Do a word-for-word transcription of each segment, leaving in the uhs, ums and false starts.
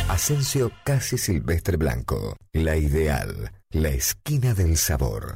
Asensio Casi Silvestre Blanco. La Ideal. La esquina del sabor.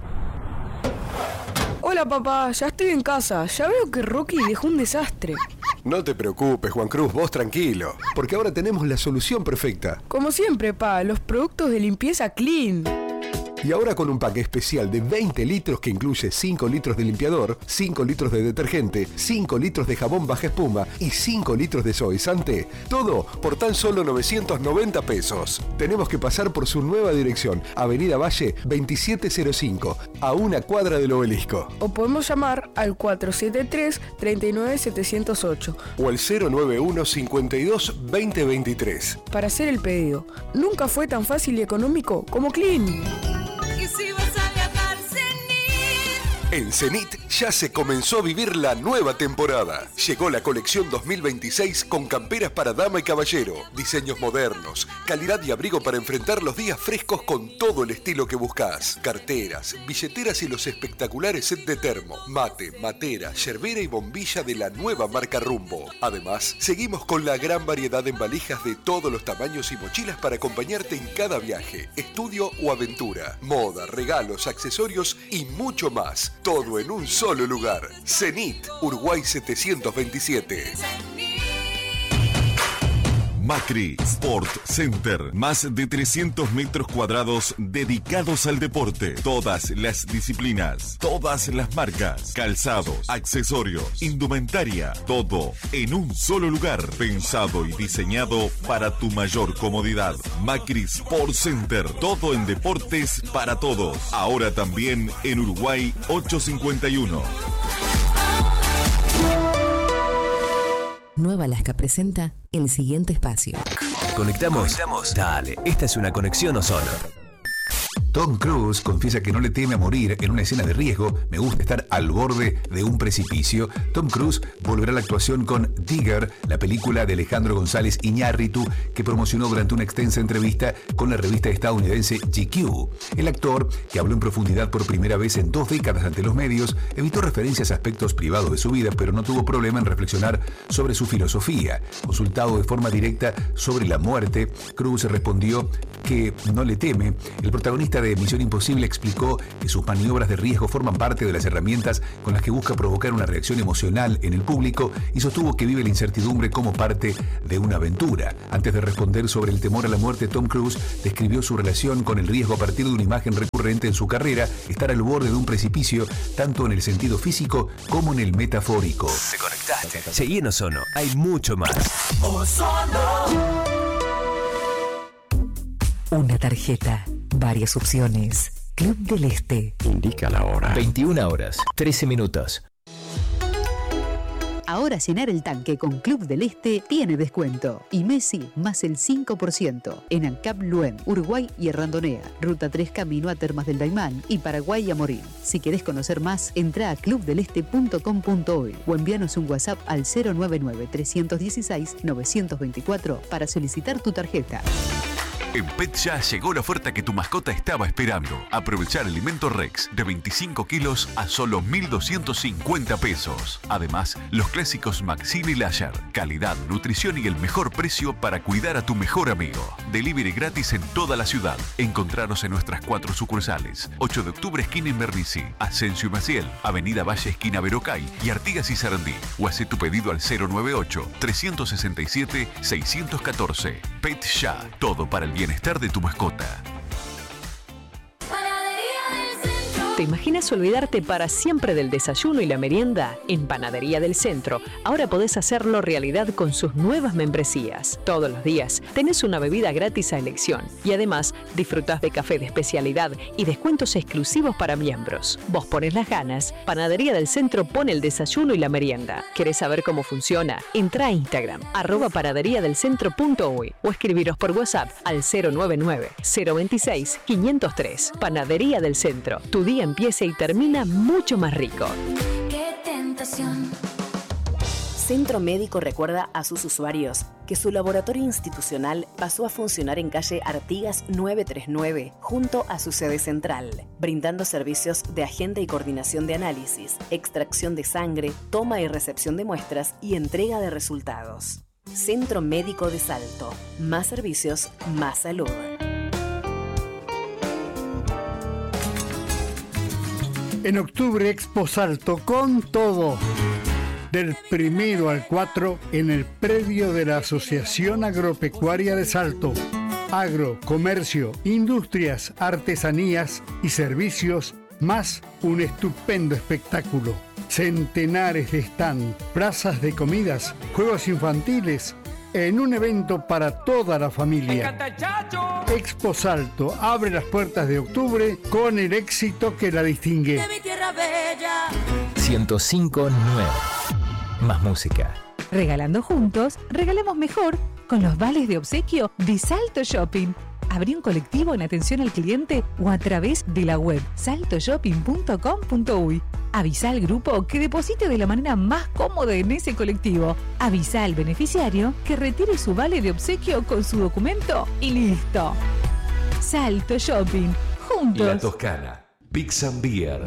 Hola papá, ya estoy en casa. Ya veo que Rocky dejó un desastre. No te preocupes, Juan Cruz, vos tranquilo, porque ahora tenemos la solución perfecta. Como siempre, pa, los productos de limpieza Clean. Y ahora con un pack especial de veinte litros que incluye cinco litros de limpiador, cinco litros de detergente, cinco litros de jabón baja espuma y cinco litros de suavizante. Todo por tan solo novecientos noventa pesos. Tenemos que pasar por su nueva dirección, Avenida Valle veintisiete cero cinco, a una cuadra del Obelisco. O podemos llamar al cuatro siete tres, tres nueve siete cero ocho. O al cero nueve uno, cincuenta y dos, veinte veintitrés. Para hacer el pedido. Nunca fue tan fácil y económico como Clean. Y si vas a viajar, Zenit. En Zenit ya se comenzó a vivir la nueva temporada. Llegó la colección dos mil veintiséis con camperas para dama y caballero, diseños modernos, calidad y abrigo para enfrentar los días frescos con todo el estilo que buscas. Carteras, billeteras y los espectaculares set de termo, mate, matera, yerbera y bombilla de la nueva marca Rumbo. Además, seguimos con la gran variedad en valijas de todos los tamaños y mochilas para acompañarte en cada viaje, estudio o aventura. Moda, regalos, accesorios y mucho más. Todo en un solo lugar. Zenit, Uruguay setecientos veintisiete. Macri Sport Center, más de trescientos metros cuadrados dedicados al deporte, todas las disciplinas, todas las marcas, calzados, accesorios, indumentaria, todo en un solo lugar, pensado y diseñado para tu mayor comodidad. Macri Sport Center, todo en deportes para todos, ahora también en Uruguay ochocientos cincuenta y uno. Nueva Alaska presenta el siguiente espacio. ¿Conectamos? ¿Conectamos? Dale, esta es una conexión ozono. Tom Cruise confiesa que no le teme a morir en una escena de riesgo. Me gusta estar al borde de un precipicio. Tom Cruise volverá a la actuación con Digger, la película de Alejandro González Iñárritu, que promocionó durante una extensa entrevista con la revista estadounidense G Q. El actor, que habló en profundidad por primera vez en dos décadas ante los medios, evitó referencias a aspectos privados de su vida, pero no tuvo problema en reflexionar sobre su filosofía. Consultado de forma directa sobre la muerte, Cruise respondió que no le teme. El protagonista de Misión Imposible explicó que sus maniobras de riesgo forman parte de las herramientas con las que busca provocar una reacción emocional en el público y sostuvo que vive la incertidumbre como parte de una aventura. Antes de responder sobre el temor a la muerte, Tom Cruise describió su relación con el riesgo a partir de una imagen recurrente en su carrera: estar al borde de un precipicio, tanto en el sentido físico como en el metafórico. Te conectaste. Seguí en Ozono, hay mucho más. Ozono. Una tarjeta, varias opciones. Club del Este. Indica la hora. veintiuna horas, trece minutos. Ahora llenar el tanque con Club del Este tiene descuento. Y Messi más el cinco por ciento. En ANCAP Luen, Uruguay y Errandonea. Ruta tres camino a Termas del Daimán y Paraguay a Morín. Si querés conocer más, entra a club del este punto com punto uy o envíanos un WhatsApp al cero nueve nueve, tres uno seis, nueve dos cuatro para solicitar tu tarjeta. En Petya llegó la oferta que tu mascota estaba esperando. Aprovechar alimento Rex de veinticinco kilos a solo mil doscientos cincuenta pesos. Además, los clásicos Maxine y Lasher. Calidad, nutrición y el mejor precio para cuidar a tu mejor amigo. Delivery gratis en toda la ciudad. Encontranos en nuestras cuatro sucursales. ocho de octubre esquina Invernici, Asensio y Maciel, Avenida Valle esquina Verocay y Artigas y Sarandí. O hace tu pedido al cero nueve ocho, tres seis siete, seis uno cuatro. Petya, todo para el bienestar de tu mascota. ¿Te imaginas olvidarte para siempre del desayuno y la merienda? En Panadería del Centro, ahora podés hacerlo realidad con sus nuevas membresías. Todos los días tenés una bebida gratis a elección y además disfrutás de café de especialidad y descuentos exclusivos para miembros. Vos pones las ganas, Panadería del Centro pone el desayuno y la merienda. ¿Querés saber cómo funciona? Entrá a Instagram, arroba panadería del centro punto uy o escribiros por WhatsApp al cero nueve nueve, cero veintiséis, quinientos tres. Panadería del Centro, tu día empieza y termina mucho más rico. Qué tentación. Centro Médico recuerda a sus usuarios que su laboratorio institucional pasó a funcionar en calle Artigas novecientos treinta y nueve, junto a su sede central, brindando servicios de agenda y coordinación de análisis, extracción de sangre, toma y recepción de muestras y entrega de resultados. Centro Médico de Salto. Más servicios, más salud. En octubre Expo Salto con todo. Del primero al cuatro en el predio de la Asociación Agropecuaria de Salto. Agro, comercio, industrias, artesanías y servicios, más un estupendo espectáculo. Centenares de stand, plazas de comidas, juegos infantiles, en un evento para toda la familia. Expo Salto abre las puertas de octubre con el éxito que la distingue. De mi tierra bella. ciento cinco nueve. Más música. Regalando juntos, regalemos mejor con los vales de obsequio de Salto Shopping. Abrí un colectivo en atención al cliente o a través de la web salto shopping punto com punto uy. Avisa al grupo que deposite de la manera más cómoda en ese colectivo. Avisa al beneficiario que retire su vale de obsequio con su documento y listo. Salto Shopping. Juntos. La Toscana. Pizza and Beer.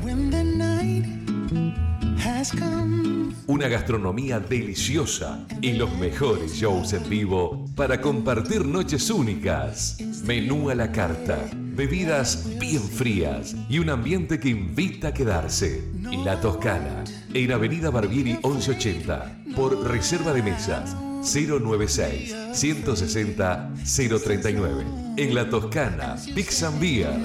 Una gastronomía deliciosa y los mejores shows en vivo para compartir noches únicas. Menú a la carta, bebidas bien frías y un ambiente que invita a quedarse. La Toscana, en Avenida Barbieri once ochenta, por reserva de mesas cero noventa y seis, ciento sesenta, cero treinta y nueve. En La Toscana, Pizza and Beer.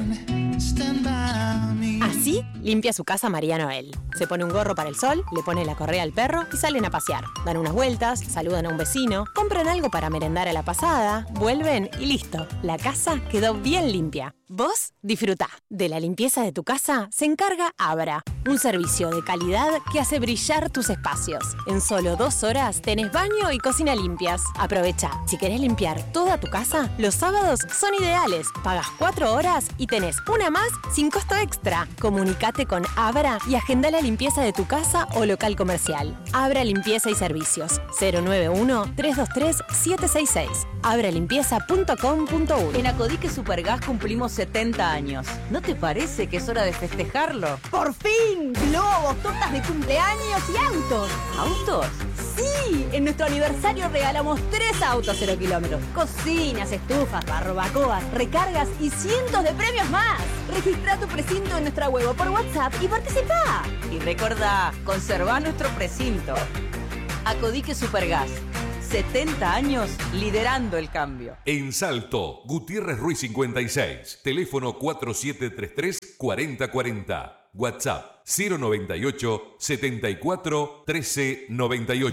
Así limpia su casa María Noel. Se pone un gorro para el sol, le pone la correa al perro y salen a pasear. Dan unas vueltas, saludan a un vecino, compran algo para merendar a la pasada, vuelven y listo. La casa quedó bien limpia. Vos disfrutá. De la limpieza de tu casa se encarga Abra, un servicio de calidad que hace brillar tus espacios. En solo dos horas tenés baño y cocina limpias. Aprovecha. Si querés limpiar toda tu casa, los sábados son ideales. Pagas cuatro horas y tenés una más sin costo extra. Comunicate con Abra y agenda la limpieza de tu casa o local comercial. Abra Limpieza y Servicios. cero nueve uno, tres dos tres, siete seis seis. abra limpieza punto com punto uy. En Acodique Supergas cumplimos setenta años. ¿No te parece que es hora de festejarlo? ¡Por fin! Globos, tortas de cumpleaños y autos. ¿Autos? Sí, en nuestro aniversario regalamos tres autos cero kilómetros. Cocinas, estufas, barbacoas, recargas y cientos de premios más. Registra tu precinto en nuestra web o por WhatsApp y participa. Y recordá, conservá nuestro precinto. Acodique Supergas. setenta años liderando el cambio. En Salto, Gutiérrez Ruiz cincuenta y seis. Teléfono cuatro siete tres tres, cuatro cero cuatro cero. WhatsApp cero noventa y ocho, setenta y cuatro, trece noventa y ocho.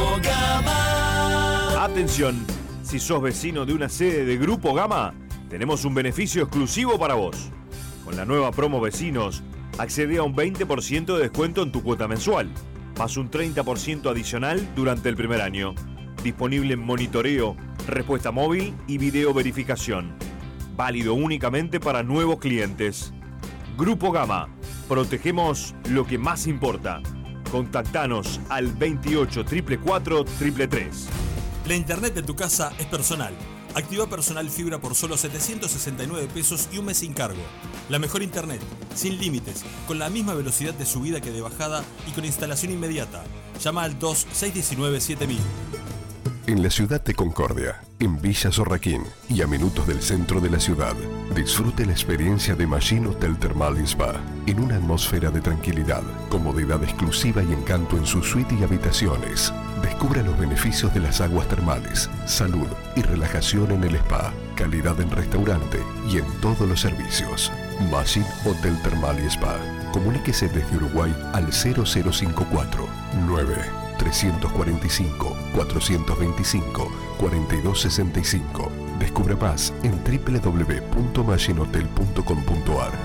Atención, si sos vecino de una sede de Grupo Gama, tenemos un beneficio exclusivo para vos. Con la nueva promo Vecinos, accede a un veinte por ciento de descuento en tu cuota mensual, más un treinta por ciento adicional durante el primer año. Disponible en monitoreo, respuesta móvil y video verificación. Válido únicamente para nuevos clientes. Grupo Gama. Protegemos lo que más importa. Contactanos al veintiocho, cuatro cuatro, tres tres tres. La internet de tu casa es personal. Activa Personal Fibra por solo setecientos sesenta y nueve pesos y un mes sin cargo. La mejor internet, sin límites, con la misma velocidad de subida que de bajada y con instalación inmediata. Llama al dos seis uno nueve, siete mil. En la ciudad de Concordia, en Villa Sorraquín y a minutos del centro de la ciudad, disfrute la experiencia de Machine Hotel Termal y Spa en una atmósfera de tranquilidad, comodidad exclusiva y encanto en su suite y habitaciones. Descubra los beneficios de las aguas termales, salud y relajación en el spa, calidad en restaurante y en todos los servicios. Machine Hotel Termal y Spa. Comuníquese desde Uruguay al cero cero cinco cuatro, nueve, tres cuatro cinco, cuatro dos cinco, cuatro dos seis cinco. Descubra más en doble u doble u doble u punto machine hotel punto com punto a r.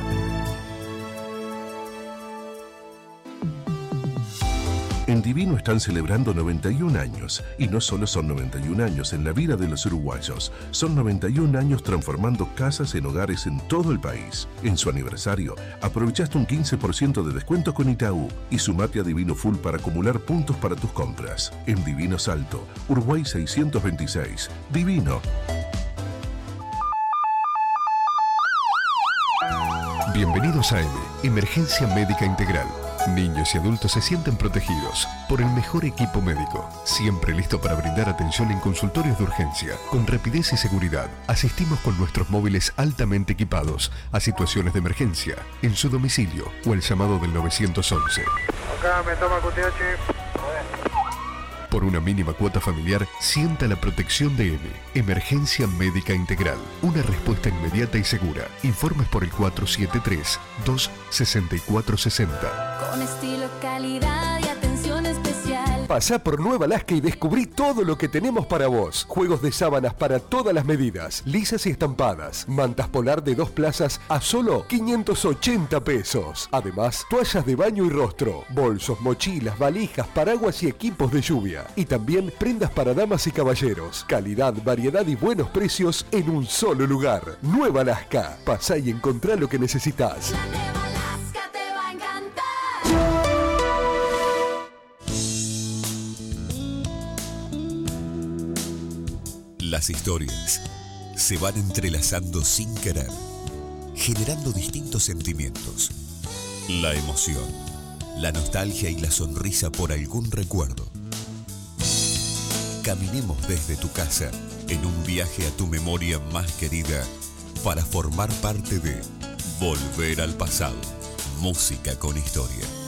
En Divino están celebrando noventa y un años, y no solo son noventa y un años en la vida de los uruguayos, son noventa y un años transformando casas en hogares en todo el país. En su aniversario, aprovechaste un quince por ciento de descuento con Itaú y sumate a Divino Full para acumular puntos para tus compras. En Divino Salto, Uruguay seiscientos veintiséis. Divino. Bienvenidos a M, Emergencia Médica Integral. Niños y adultos se sienten protegidos por el mejor equipo médico, siempre listo para brindar atención en consultorios de urgencia. Con rapidez y seguridad, asistimos con nuestros móviles altamente equipados a situaciones de emergencia, en su domicilio o el llamado del nueve once. Acá me toma Q T H. Por una mínima cuota familiar, sienta la protección de M. Emergencia Médica Integral. Una respuesta inmediata y segura. Informes por el cuatro siete tres, dos seis cuatro seis cero. Con estilo, calidad y atención especial. Pasá por Nueva Alaska y descubrí todo lo que tenemos para vos. Juegos de sábanas para todas las medidas, lisas y estampadas. Mantas polar de dos plazas a solo quinientos ochenta pesos. Además, toallas de baño y rostro, bolsos, mochilas, valijas, paraguas y equipos de lluvia. Y también prendas para damas y caballeros. Calidad, variedad y buenos precios en un solo lugar. Nueva Alaska. Pasá y encontrá lo que necesitas. Las historias se van entrelazando sin querer, generando distintos sentimientos. La emoción, la nostalgia y la sonrisa por algún recuerdo. Caminemos desde tu casa en un viaje a tu memoria más querida para formar parte de Volver al Pasado. Música con historia.